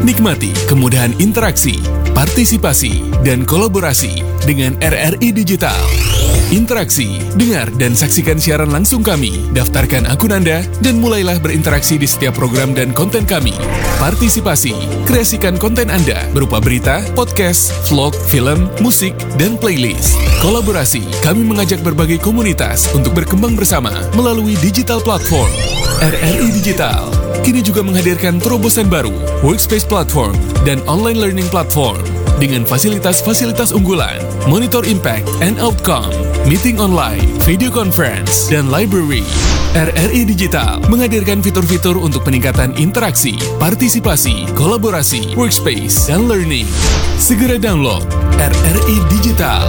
Nikmati kemudahan interaksi, partisipasi, dan kolaborasi dengan RRI Digital. Interaksi, dengar dan saksikan siaran langsung kami, daftarkan akun Anda, dan mulailah berinteraksi di setiap program dan konten kami. Partisipasi, kreasikan konten Anda berupa berita, podcast, vlog, film, musik, dan playlist. Kolaborasi, kami mengajak berbagai komunitas untuk berkembang bersama melalui digital platform. RRI Digital kini juga menghadirkan terobosan baru, workspace platform, dan online learning platform dengan fasilitas-fasilitas unggulan, monitor impact and outcome, meeting online, video conference, dan library. RRI Digital menghadirkan fitur-fitur untuk peningkatan interaksi, partisipasi, kolaborasi, workspace, dan learning. Segera download RRI Digital.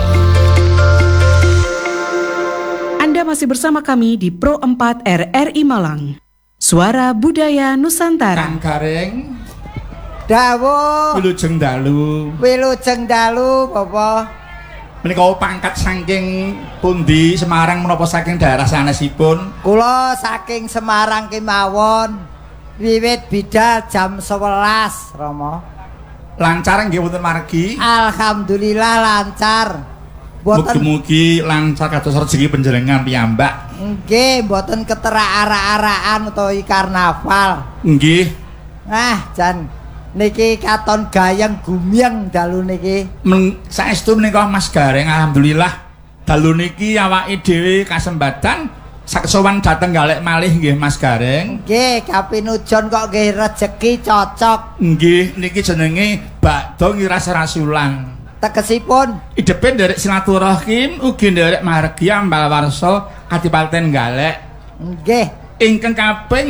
Anda masih bersama kami di Pro 4 RRI Malang. Suara Budaya Nusantara. Kang Gareng dawuh wilujeng dalu Bapak. menika pangkat saking pundi Semarang menapa saking daerah sanesipun? Kula saking Semarang kemawon. Wiwit bidal jam 11 Rama. Lancar nggih wonten margi? Alhamdulillah lancar. Mugi-mugi lancar kados rejeki panjenengan piyambak. Nggih, mboten ketera-ara-araan utawa karnaval. Nggih. Nah, jan niki katon gayeng gumyeng dalu niki. Saestu menika Mas Gareng alhamdulillah dalu niki awake dhewe kasempatan sowan dhateng galek malih nggih Mas Gareng. Nggih, kapinujon kok nggih rejeki cocok. Nggih, niki jenenge bakdo ngiras rasulan. Tegesipun idepe nderek silaturahim ugi nderek margi ambal warsa Kadipaten Galek. Nggih. Ingkang kaping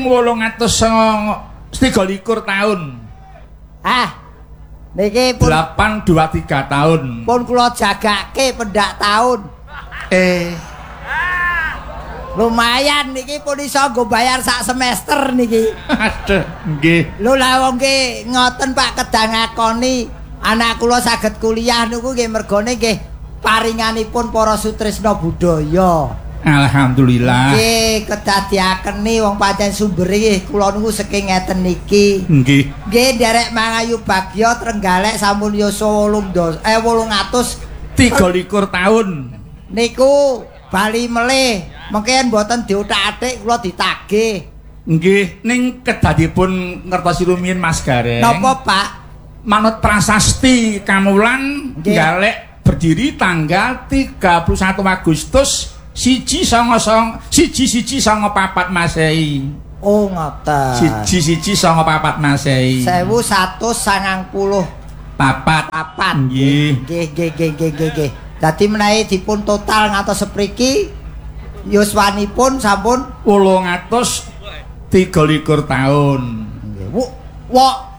823 taun. Niki pun 823 taun. Pun kula jagake pendak taun. Lumayan niki pun iso nggo bayar sak semester niki. Aduh, nggih. Lho la wong nggih ngoten Pak kedang ngakoni anak kula saged kuliah niku nggih mergone nggih paringanipun para sutresna budaya. Alhamdulillah. Nggih kedadiakeni wong pancen sumbere kula niku saking ngeten niki. Nggih. Nggih nderek mangayu bagya Trenggalek sampun yasa 823 taun. Niku bali melih mengken mboten diutak-atik kula ditagih. Nggih, ning kedadipun ngertosi rumiyin Mas Gareng. Napa, Pak? Manut prasasti Kamulan Galek berdiri tanggal 31 Agustus 1194 Masehi. Oh ngoten. 1194 Masehi. 1194. Nggih. Nggih. Dadi menawi dipun total ngantos sepriki yuswanipun sampun 823 taun. Nggih. Wok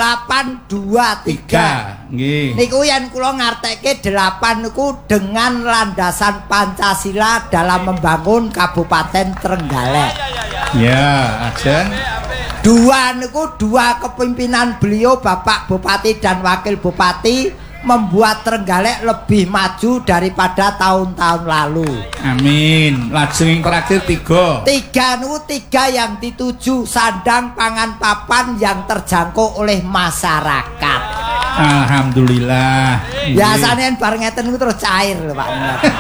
823. Nggih. Niku yen kula ngartekke 8 niku dengan landasan Pancasila dalam membangun Kabupaten Trenggalek. Ya, ajeng. 2 niku 2 kepemimpinan beliau Bapak Bupati dan Wakil Bupati membuat Trenggalek lebih maju daripada tahun-tahun lalu. Amin. Lajeng yang terakhir 3. 3 niku 3 yang dituju sandang pangan papan yang terjangkau oleh masyarakat. Alhamdulillah. Biasanya bareng ngeten niku terus cair lho Pak.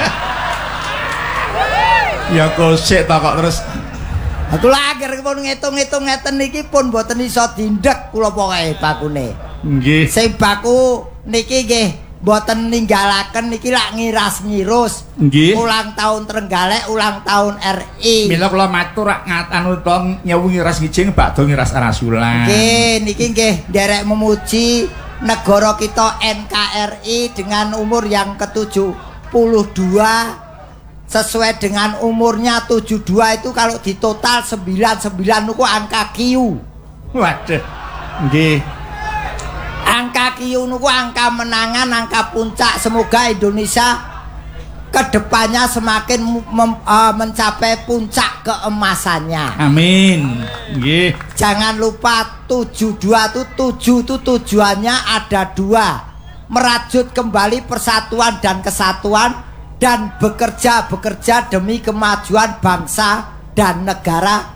Ya kosek to kok terus. Aku lagi pun ngitung-ngitung ngeten niki pun mboten iso dindek kula pokoke bakune. Nggih. Sing baku niki nggih mboten ninggalaken niki lak ngiras-ngirus. Nggih. Ulang tahun Trenggalek, ulang tahun RI. Mila kula matur rak ngatan utawa nyewu ngiras ngijing bakdo ngiras rasulan. Nggih, niki nggih nderek memuji negara kita NKRI dengan umur yang ke-72 sesuai dengan umurnya 72 itu kalau ditotal 99 niku angka Q. Waduh. Nggih. Angka Q niku angka menangan, angka puncak. Semoga Indonesia kedepannya semakin mencapai puncak keemasannya. Amin. Nggih. Jangan lupa 72 itu 7 itu tujuannya ada 2. Merajut kembali persatuan dan kesatuan dan bekerja demi kemajuan bangsa dan negara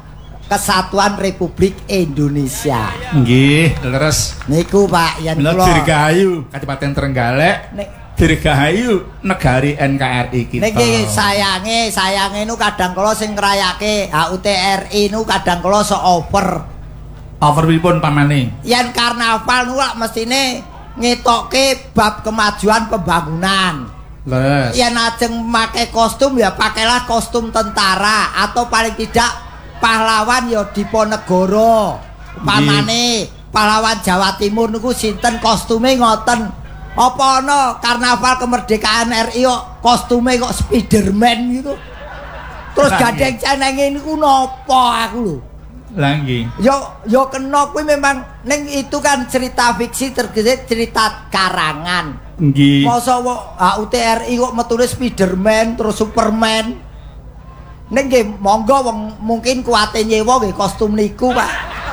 Kesatuan Republik Indonesia. Nggih, leres. Niku Pak yen Mila kula Dirgahayu Kabupaten Trenggalek. Dirgahayu negari NKRI kita. Niki sayange nu kadang kala sing ngrayake HUTRI nu kadang kala over. Over pripun pamane? Yen karnaval nu lak mestine ngetokke bab kemajuan pembangunan. Les. Yen ajeng make kostum ya pakailah kostum tentara atau paling tidak pahlawan ya Diponegoro. Pamane pahlawan Jawa Timur niku sinten kostume ngoten. Apa ana karnaval kemerdekaan RI kok kostume kok Spiderman gitu. Terus gadeng cenenge niku napa aku lho. Lah nggih. Yo kena kuwi memang ning itu kan cerita fiksi tergese cerita karangan. Nggih. Masa HUTRI kok metune Spiderman terus Superman. Ning nggih monggo wong mungkin kuwate nyewa nggih kostum niku, Pak.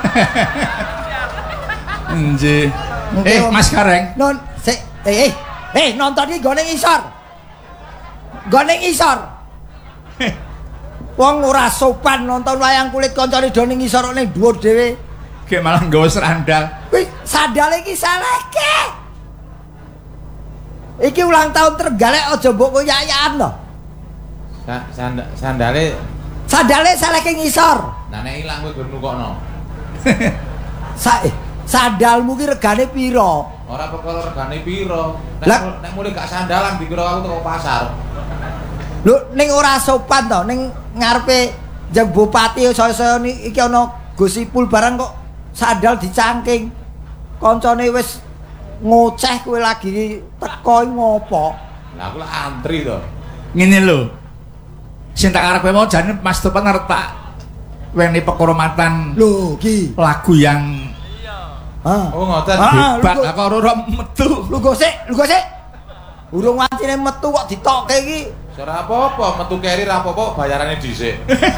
Nggih. Mas Kareng. Non nonton iki gone ngisor. Gone ngisor. Wong ora sopan nonton wayang kulit kancane do ning ngisor ning dhuwur dhewe. Ge malah nggawa sandal. Kuwi sandale iki salehke. Iki ulang tahun Trenggalek aja mbok koyak-koyakan lho. Sandale salehke ngisor. Lah nek ilang kowe gur nukokno. Sandalmu ki regane pira? Ora perkara regane pira. Nek mulih gak sandalan dikira aku teko pasar. Lho ning ora sopan to ning ngarepe Jeng Bupati saya iki ana gosipul barang kok sandal dicangking. Kancane wis ngoceh kowe lagi teko ngopo? Lah aku lak antri to. Ngene lho. Sing tak arep mau jane Mas Topan arep tak weni pekoromatan. Lho iki lagu yang Oh ngoten. Hebat kok ora metu. Lu gosik. Urung wancine metu kok ditokke iki. Ora apa-apa, metu keri ra apa-apa, bayarane dhisik.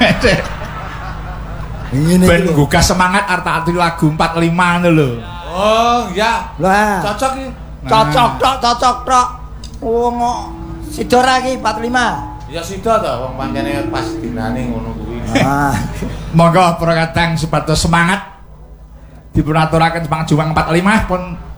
Ngene Ben gugah semangat arti lagu 45 ngono lho. Oh, iya. Lah, Cocok iki. cocok tok. Wong Sidora iki 45. Ya sida to, wong pancene pas dinane ngono kuwi. Monggo para kadang sebatas semangat. Dipunaturaken semangat juang 45 pun